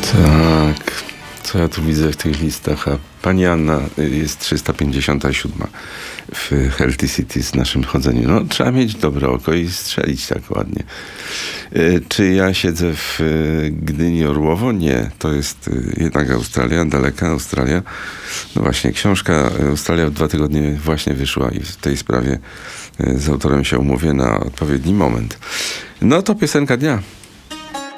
Tak, co ja tu widzę w tych listach? A pani Anna jest 357 w Healthy City z naszym chodzeniem. No, trzeba mieć dobre oko i strzelić tak ładnie. Czy ja siedzę w Gdyni Orłowo? Nie, to jest jednak Australia, daleka Australia. No właśnie, książka Australia w 2 tygodnie właśnie wyszła i w tej sprawie z autorem się umówię na odpowiedni moment. No to piosenka dnia.